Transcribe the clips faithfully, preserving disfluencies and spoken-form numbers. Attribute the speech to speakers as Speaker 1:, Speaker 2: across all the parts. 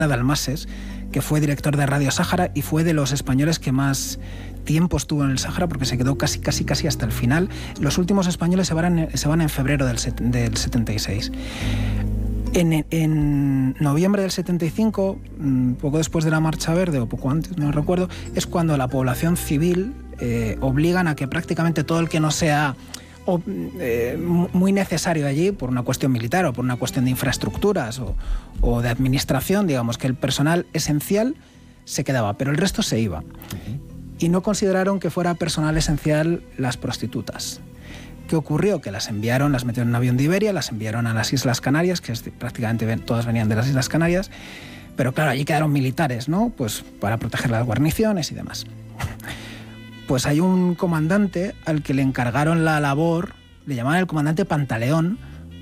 Speaker 1: Dalmases, que fue director de Radio Sáhara y fue de los españoles que más tiempo estuvo en el Sáhara, porque se quedó casi, casi, casi hasta el final. Los últimos españoles se van, se van en febrero del, del setenta y seis. En, en noviembre del setenta y cinco, poco después de la Marcha Verde, o poco antes, no recuerdo, es cuando la población civil eh, obligan a que prácticamente todo el que no sea o, eh, muy necesario allí, por una cuestión militar o por una cuestión de infraestructuras o, o de administración, digamos que el personal esencial se quedaba, pero el resto se iba. Uh-huh. Y no consideraron que fuera personal esencial las prostitutas. ¿Qué ocurrió? Que las enviaron, las metieron en un avión de Iberia, las enviaron a las Islas Canarias, que es, prácticamente todas venían de las Islas Canarias, pero claro, allí quedaron militares, ¿no? Pues para proteger las guarniciones y demás. Pues hay un comandante al que le encargaron la labor, le llamaban el comandante Pantaleón,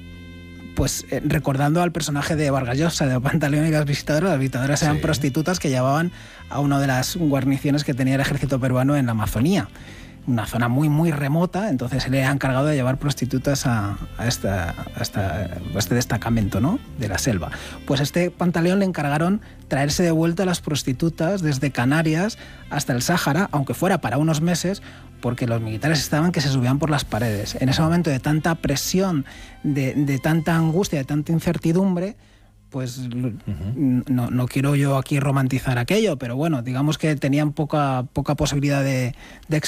Speaker 1: pues eh, recordando al personaje de Vargas Llosa, de Pantaleón y las visitadoras. Las visitadoras eran sí. prostitutas que llevaban a una de las guarniciones que tenía el ejército peruano en la Amazonía. Una zona muy, muy remota, entonces él era encargado de llevar prostitutas a, a, esta, a, esta, a este destacamento, ¿no?, de la selva. Pues a este Pantaleón le encargaron traerse de vuelta a las prostitutas desde Canarias hasta el Sáhara, aunque fuera para unos meses, porque los militares estaban que se subían por las paredes. En ese momento de tanta presión, de, de tanta angustia, de tanta incertidumbre, pues uh-huh. no, no quiero yo aquí romantizar aquello, pero bueno, digamos que tenían poca, poca posibilidad de, de,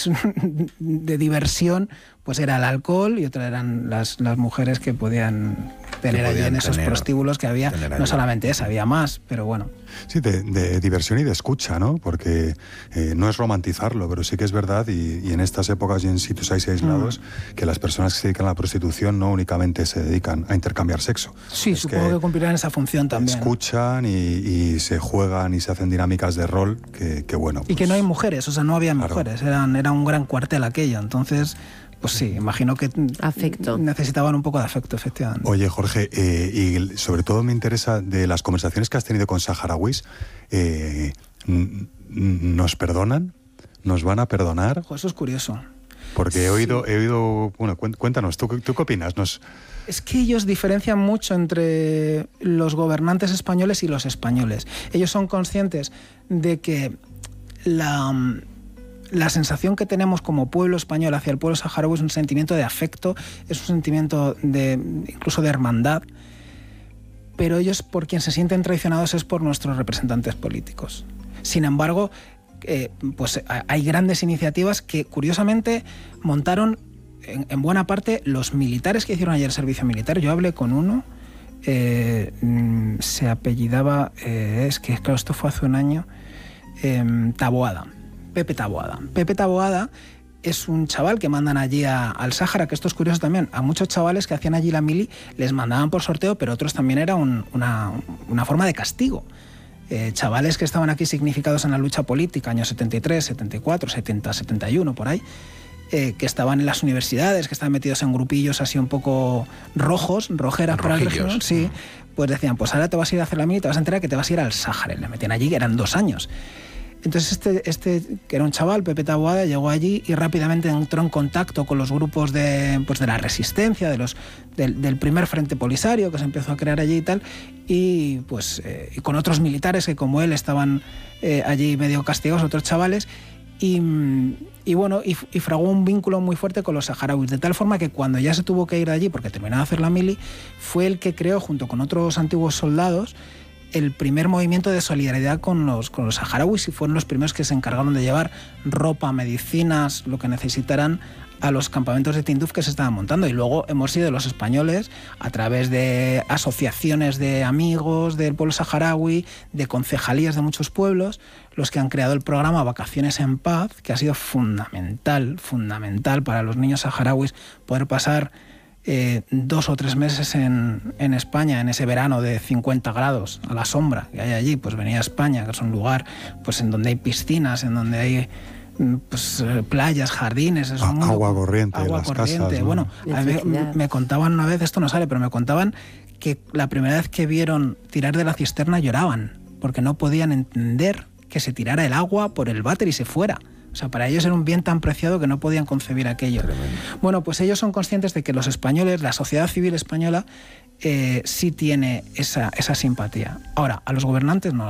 Speaker 1: de diversión, pues era el alcohol y otra eran las, las mujeres que podían tener allí en esos tener, prostíbulos que había, no solamente esa, había más, pero bueno.
Speaker 2: Sí, de, de diversión y de escucha, ¿no? Porque eh, no es romantizarlo, pero sí que es verdad, y, y en estas épocas y en sitios así aislados, mm. que las personas que se dedican a la prostitución no únicamente se dedican a intercambiar sexo.
Speaker 1: Sí, es supongo que, que cumplirán esa función también.
Speaker 2: Escuchan y, y se juegan y se hacen dinámicas de rol que, que bueno. Pues,
Speaker 1: y que no hay mujeres, o sea, no había
Speaker 2: claro.
Speaker 1: mujeres, eran, era un gran cuartel aquello, entonces... Pues sí, imagino que
Speaker 3: afecto.
Speaker 1: necesitaban un poco de afecto, efectivamente.
Speaker 2: Oye, Jorge, eh, y sobre todo me interesa de las conversaciones que has tenido con saharauis, eh, ¿nos perdonan? ¿Nos van a perdonar?
Speaker 1: Ojo, eso es curioso.
Speaker 2: Porque he oído, sí. he oído, bueno, cuéntanos, ¿tú, tú qué opinas? Nos...
Speaker 1: Es que ellos diferencian mucho entre los gobernantes españoles y los españoles. Ellos son conscientes de que la... La sensación que tenemos como pueblo español hacia el pueblo saharaui es un sentimiento de afecto, es un sentimiento de incluso de hermandad, pero ellos por quien se sienten traicionados es por nuestros representantes políticos. Sin embargo, eh, pues hay grandes iniciativas que curiosamente montaron en, en buena parte los militares que hicieron ayer servicio militar. Yo hablé con uno, eh, se apellidaba, eh, es que claro, esto fue hace un año, eh, Taboada. Pepe Taboada. Pepe Taboada es un chaval que mandan allí a, al Sáhara, que esto es curioso también, a muchos chavales que hacían allí la mili les mandaban por sorteo, pero otros también era un, una, una forma de castigo. Eh, chavales que estaban aquí significados en la lucha política, años setenta y tres, setenta y cuatro, setenta, setenta y uno, por ahí, eh, que estaban en las universidades, que estaban metidos en grupillos así un poco rojos, rojeras para el régimen, sí, pues decían, pues ahora te vas a ir a hacer la mili, te vas a enterar que te vas a ir al Sáhara. Le metían allí, que eran dos años. Entonces este, este, que era un chaval, Pepe Taboada, llegó allí y rápidamente entró en contacto con los grupos de, pues de la resistencia, de los, del, del primer frente polisario que se empezó a crear allí y tal, y, pues, eh, y con otros militares que como él estaban eh, allí medio castigados, otros chavales, y, y bueno, y, y fraguó un vínculo muy fuerte con los saharauis, de tal forma que cuando ya se tuvo que ir de allí, porque terminó de hacer la mili, fue el que creó, junto con otros antiguos soldados, el primer movimiento de solidaridad con los, con los saharauis, y fueron los primeros que se encargaron de llevar ropa, medicinas, lo que necesitaran a los campamentos de Tinduf que se estaban montando. Y luego hemos sido los españoles, a través de asociaciones de amigos del pueblo saharaui, de concejalías de muchos pueblos, los que han creado el programa Vacaciones en Paz, que ha sido fundamental, fundamental para los niños saharauis poder pasar Eh, dos o tres meses en, en España, en ese verano de cincuenta grados a la sombra que hay allí. Pues venía a España, que es un lugar pues en donde hay piscinas, en donde hay pues playas, jardines, es un mundo,
Speaker 2: agua corriente,
Speaker 1: agua
Speaker 2: las
Speaker 1: corriente.
Speaker 2: casas, ¿no?
Speaker 1: Bueno, a ver, me contaban una vez, esto no sale, pero me contaban que la primera vez que vieron tirar de la cisterna lloraban, porque no podían entender que se tirara el agua por el váter y se fuera. O sea, para ellos era un bien tan preciado que no podían concebir aquello.
Speaker 3: Tremendo.
Speaker 1: Bueno, pues ellos son conscientes de que los españoles, la sociedad civil española, eh, sí tiene esa, esa simpatía. Ahora, a los gobernantes no.